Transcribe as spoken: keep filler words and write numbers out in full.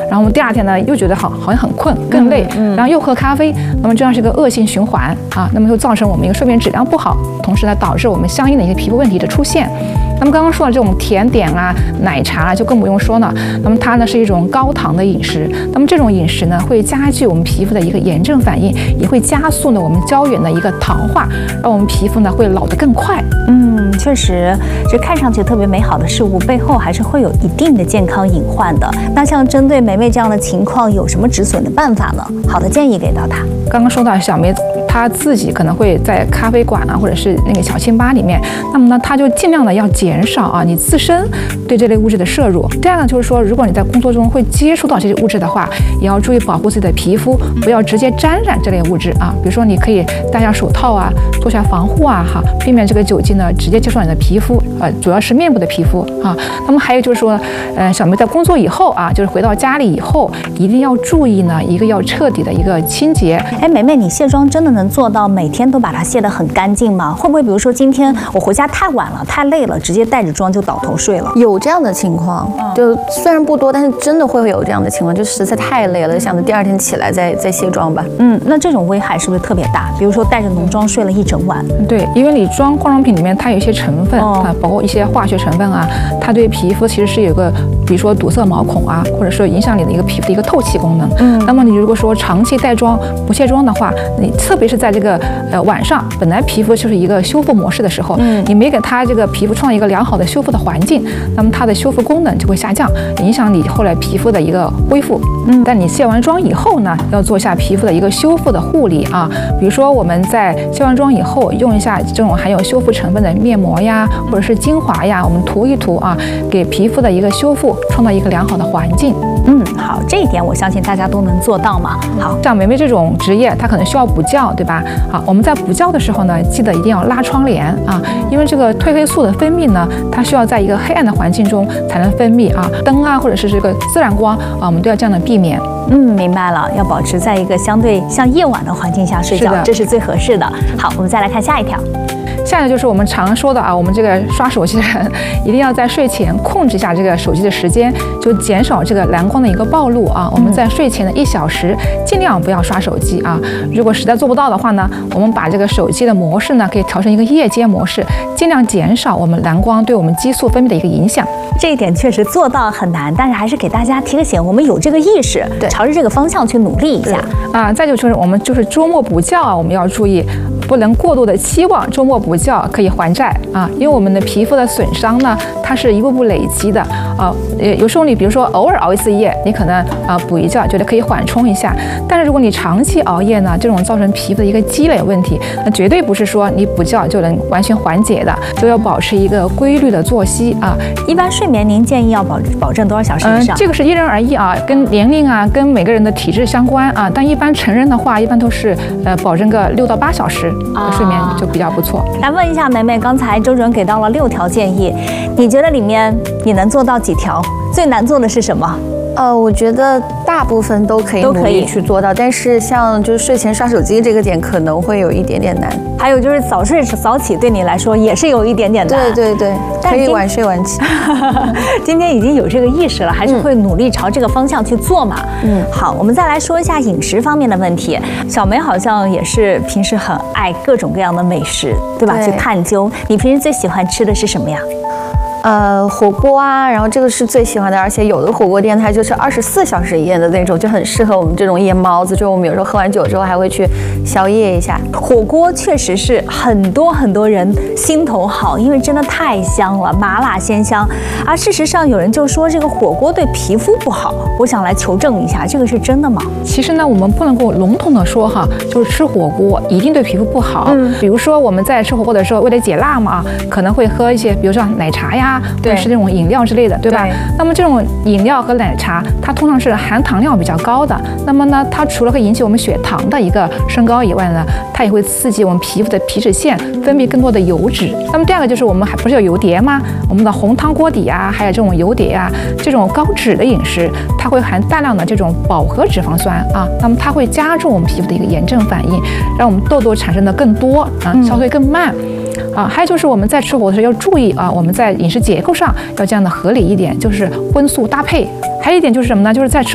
然后我们第二天呢又觉得好好像很困更累，然后又喝咖啡，那么这样是一个恶性循环啊，那么就造成我们一个睡眠质量不好，同时呢导致我们相应的一些皮肤问题的出现。那么刚刚说的这种甜点啊、奶茶啊，就更不用说了。那么它呢是一种高糖的饮食，那么这种饮食呢会加剧我们皮肤的一个炎症反应，也会加速呢我们胶原的一个糖化，让我们皮肤呢会老得更快。 嗯，确实，这看上去特别美好的事物背后还是会有一定的健康隐患的。那像针对梅梅这样的情况，有什么止损的办法呢？好的建议给到她。 刚刚说到小梅她自己可能会在咖啡馆啊，或者是那个小清吧里面，那么呢她就尽量的要减少啊你自身对这类物质的摄入。第二个就是说，如果你在工作中会接触到这些物质的话，也要注意保护自己的皮肤，不要直接沾染这类物质啊。比如说你可以戴下手套啊，做下防护啊，哈，避免这个酒精呢直接接触到你的皮肤，呃，主要是面部的皮肤啊。那么还有就是说，呃，小梅在工作以后啊，就是回到家里以后，一定要注意呢，一个要彻底的一个清洁。 哎，梅梅，你卸妆真的能做到每天都把它卸得很干净吗？会不会比如说今天我回家太晚了、太累了，直接带着妆就倒头睡了？ 有这样的情况，就虽然不多，但是真的会有这样的情况，就实在太累了，想着第二天起来再再卸妆吧。 嗯，那这种危害是不是特别大？比如说带着浓妆睡了一整晚。 对，因为你妆化妆品里面它有一些成分啊、哦，包括一些化学成分啊，它对皮肤其实是有个，比如说堵塞毛孔啊，或者说影响你的一个皮肤的一个透气功能。嗯，那么你如果说长期带妆不卸妆的话，你特别是在这个呃晚上，本来皮肤就是一个修复模式的时候，嗯，你没给它这个皮肤创造一个良好的修复的环境，那么它的修复功能就会下降，影响你后来皮肤的一个恢复。嗯，但你卸完妆以后呢，要做一下皮肤的一个修复的护理啊，比如说我们在卸完妆以后，用一下这种含有修复成分的面膜呀，或者是精华呀，我们涂一涂啊，给皮肤的一个修复创造一个良好的环境。 嗯，好，这一点我相信大家都能做到嘛。好， 像梅梅这种职业，它可能需要补觉，对吧？好，我们在补觉的时候呢，记得一定要拉窗帘啊，因为这个褪黑素的分泌呢，它需要在一个黑暗的环境中才能分泌啊，灯啊，或者是这个自然光啊，我们都要这样的避免。 嗯，明白了，要保持在一个相对像夜晚的环境下睡觉，这是最合适的。好，我们再来看下一条。 下一个就是我们常说的啊，我们这个刷手机的人一定要在睡前控制一下这个手机的时间，就减少这个蓝光的一个暴露啊。我们在睡前的一小时尽量不要刷手机啊。如果实在做不到的话呢，我们把这个手机的模式呢可以调成一个夜间模式，尽量减少我们蓝光对我们激素分泌的一个影响。 这一点确实做到很难，但是还是给大家提个醒，我们有这个意识，对，朝着这个方向去努力一下啊。再就是我们就是周末补觉啊，我们要注意，不能过度的期望周末补觉可以还债啊，因为我们的皮肤的损伤呢，它是一步步累积的啊。呃，有时候你比如说偶尔熬一次夜，你可能啊补一觉，觉得可以缓冲一下。但是如果你长期熬夜呢，这种造成皮肤的一个积累问题，那绝对不是说你补觉就能完全缓解的，就要保持一个规律的作息啊。 一般睡眠您建议要保保证多少小时以上？ 嗯，这个是因人而异啊，跟年龄啊，跟每个人的体质相关啊。但一般成人的话，一般都是呃保证个六到八小时的睡眠就比较不错。 来问一下梅梅，刚才周主任给到了六条建议，你觉得里面你能做到几条？最难做的是什么？ 呃，我觉得大部分都可以努力去做到，但是像就是睡前刷手机这个点可能会有一点点难。 还有就是早睡早起对你来说也是有一点点难。 对对对，可以晚睡晚起。 今天已经有这个意识了，还是会努力朝这个方向去做嘛。嗯，好，我们再来说一下饮食方面的问题。小梅好像也是平时很爱各种各样的美食，对吧？去探究。你平时最喜欢吃的是什么呀？ 呃，火锅啊，然后这个是最喜欢的，而且有的火锅店它就是二十四小时营业的那种，就很适合我们这种夜猫子。就我们有时候喝完酒之后还会去宵夜一下。 火锅确实是很多很多人心头好，因为真的太香了，麻辣鲜香。而事实上，有人就说这个火锅对皮肤不好，我想来求证一下，这个是真的吗？ 其实呢，我们不能够笼统的说哈，就是吃火锅一定对皮肤不好。嗯，比如说我们在吃火锅的时候，为了解辣嘛，可能会喝一些，比如说奶茶呀。对，是这种饮料之类的，对吧？对。那么这种饮料和奶茶，它通常是含糖量比较高的。那么呢，它除了会引起我们血糖的一个升高以外呢，它也会刺激我们皮肤的皮脂腺分泌更多的油脂。那么第二个就是我们还不是有油碟吗？我们的红汤锅底啊，还有这种油碟啊，这种高脂的饮食，它会含大量的这种饱和脂肪酸啊。那么它会加重我们皮肤的一个炎症反应，让我们痘痘产生的更多啊，消退更慢。啊，还有就是我们在吃火锅的时候要注意啊，我们在饮食结构上要这样的合理一点，就是荤素搭配。还有一点就是什么呢？就是在吃